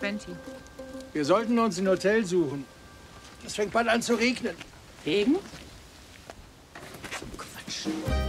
Quentin. Wir sollten uns ein Hotel suchen. Es fängt bald an zu regnen. Regen? Quatsch.